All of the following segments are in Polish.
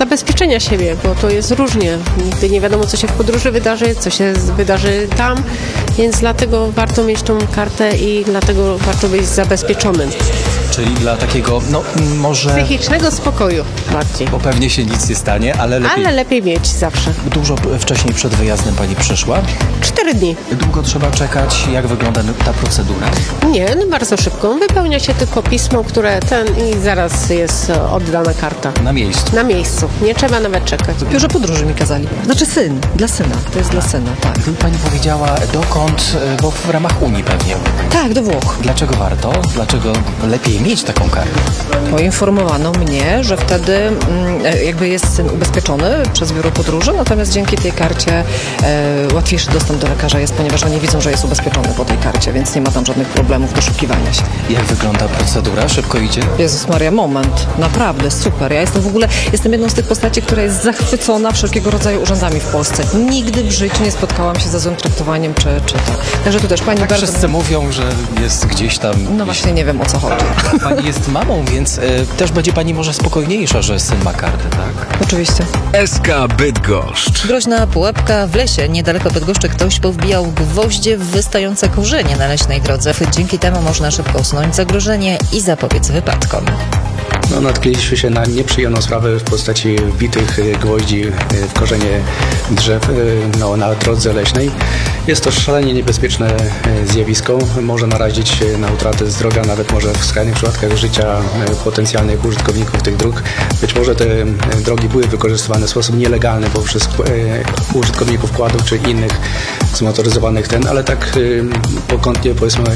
zabezpieczenia siebie, bo to jest różnie. Nigdy nie wiadomo, co się w podróży wydarzy, co się wydarzy tam, więc dlatego warto mieć tą kartę i dlatego warto być zabezpieczonym. Czyli dla takiego, może... Psychicznego spokoju bardziej. Bo pewnie się nic nie stanie, ale lepiej... Ale lepiej mieć zawsze. Dużo wcześniej przed wyjazdem pani przyszła. 4 dni. Długo trzeba czekać? Jak wygląda ta procedura? Nie, bardzo szybko. Wypełnia się tylko pismo, które i zaraz jest oddana karta. Na miejscu? Na miejscu. Nie trzeba nawet czekać. W biurze podróży mi kazali. Znaczy syn, dla syna. To jest dla syna, tak. Gdyby pani powiedziała dokąd, bo w ramach Unii pewnie. Tak, do Włoch. Dlaczego warto? Dlaczego lepiej mieć taką kartę? Poinformowano mnie, że wtedy jakby jest syn ubezpieczony przez biuro podróży, natomiast dzięki tej karcie łatwiejszy dostęp do lekarza jest, ponieważ oni widzą, że jest ubezpieczony po tej karcie, więc nie ma tam żadnych problemów doszukiwania się. Jak wygląda procedura? Szybko idzie? Jezus Maria, moment. Naprawdę, super. Ja jestem jedną z tych postaci, która jest zachwycona wszelkiego rodzaju urzędami w Polsce. Nigdy w życiu nie spotkałam się ze złym traktowaniem czy to. Także tu też pani Tak bardzo... wszyscy mówią, że jest gdzieś tam... No właśnie nie wiem, o co chodzi. Pani jest mamą, więc też będzie pani może spokojniejsza, że syn ma kartę, tak? Oczywiście. SK Bydgoszcz. Groźna pułapka w lesie. Niedaleko Bydgoszczy ktoś powbijał gwoździe w wystające korzenie na leśnej drodze. Dzięki temu można szybko usunąć zagrożenie i zapobiec wypadkom. Natknęliśmy się na nieprzyjemną sprawę w postaci wbitych gwoździ w korzenie drzew na drodze leśnej. Jest to szalenie niebezpieczne zjawisko. Może narazić na utratę zdrowia, nawet może w skrajnych przypadkach życia potencjalnych użytkowników tych dróg. Być może te drogi były wykorzystywane w sposób nielegalny poprzez użytkowników quadów czy innych zmotoryzowanych ale tak pokątnie powiedzmy.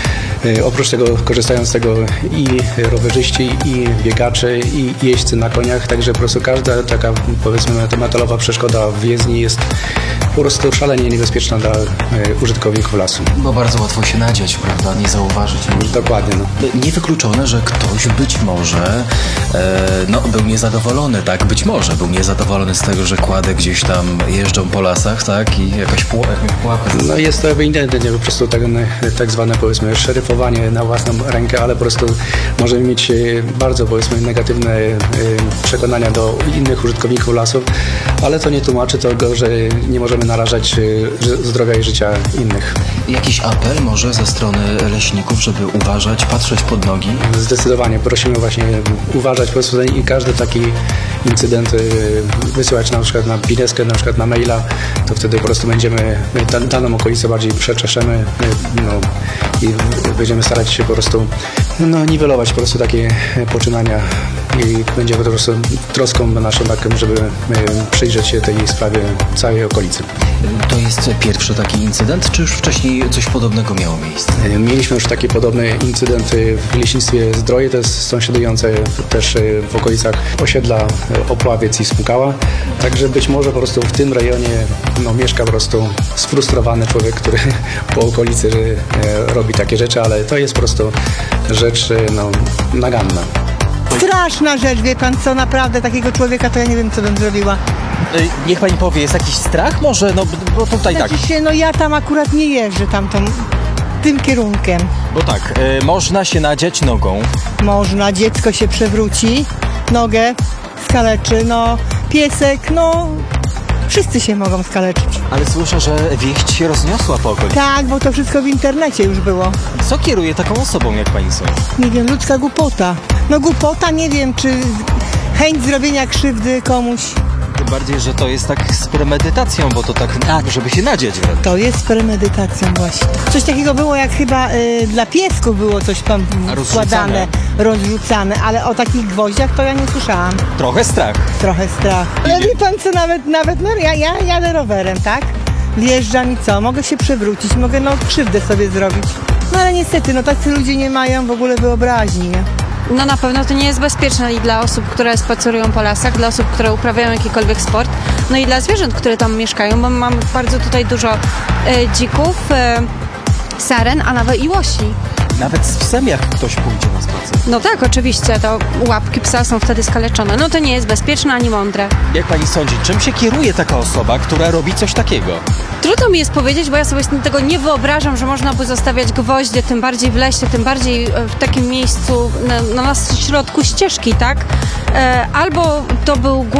Oprócz tego korzystają z tego i rowerzyści, i biegacze, i jeźdźcy na koniach, także po prostu każda taka powiedzmy metalowa przeszkoda w jezdni jest po prostu szalenie niebezpieczna dla użytkowników lasu. Bo bardzo łatwo się nadziać, prawda? Nie zauważyć. Dokładnie. Niewykluczone, że ktoś być może był niezadowolony, tak? Być może był niezadowolony z tego, że kłady gdzieś tam jeżdżą po lasach, tak? I jakaś pułapka. Jest to ewidentnie po prostu tak zwane powiedzmy szeryfowanie na własną rękę, ale po prostu możemy mieć bardzo powiedzmy negatywne przekonania do innych użytkowników lasów, ale to nie tłumaczy tego, że nie możemy narażać zdrowia i życia innych. Jakiś apel może ze strony leśników, żeby uważać, patrzeć pod nogi? Zdecydowanie. Prosimy właśnie uważać po prostu i każdy taki incydent wysyłać na przykład na pineskę, na przykład na maila, to wtedy po prostu będziemy daną okolicę bardziej przeczeszemy i będziemy starać się po prostu niwelować po prostu takie poczynania i będzie po prostu troską naszą taką, żeby przyjrzeć się tej sprawie całej okolicy. To jest pierwszy taki incydent, czy już wcześniej coś podobnego miało miejsce? Mieliśmy już taki podobny incydent w leśnictwie Zdroje, to jest sąsiadujące też w okolicach osiedla Opławiec i Smukała, także być może po prostu w tym rejonie mieszka po prostu sfrustrowany człowiek, który po okolicy robi takie rzeczy, ale to jest po prostu rzecz naganna. Straszna rzecz, wie pan co, naprawdę takiego człowieka to ja nie wiem, co bym zrobiła. Niech pani powie, jest jakiś strach może? Bo tutaj tak. Ja tam akurat nie jeżdżę tym kierunkiem. Bo tak, można się nadziać nogą. Można, dziecko się przewróci, nogę skaleczy, piesek, wszyscy się mogą skaleczyć. Ale słyszę, że wieść się rozniosła po okolicy. Tak, bo to wszystko w internecie już było. Co kieruje taką osobą, jak pani sądzi? Nie wiem, ludzka głupota. Głupota, nie wiem, czy chęć zrobienia krzywdy komuś. Tym bardziej, że to jest tak z premedytacją, bo to tak, żeby się nadziać. To jest z premedytacją właśnie. Coś takiego było, jak chyba dla piesków było coś tam składane, rozrzucane, ale o takich gwoździach to ja nie słyszałam. Trochę strach. Ale wie pan co, nawet ja jadę rowerem, tak? Wjeżdżam i co? Mogę się przewrócić, mogę krzywdę sobie zrobić. Ale niestety, tacy ludzie nie mają w ogóle wyobraźni, nie? Na pewno to nie jest bezpieczne i dla osób, które spacerują po lasach, dla osób, które uprawiają jakikolwiek sport, i dla zwierząt, które tam mieszkają, bo mamy bardzo tutaj dużo dzików, saren, a nawet i łosi. Nawet z psem, jak ktoś pójdzie na spacer. Tak, oczywiście, to łapki psa są wtedy skaleczone. To nie jest bezpieczne ani mądre. Jak pani sądzi, czym się kieruje taka osoba, która robi coś takiego? Trudno mi jest powiedzieć, bo ja sobie tego nie wyobrażam, że można by zostawiać gwoździe, tym bardziej w lesie, tym bardziej w takim miejscu na środku ścieżki, tak? Albo to był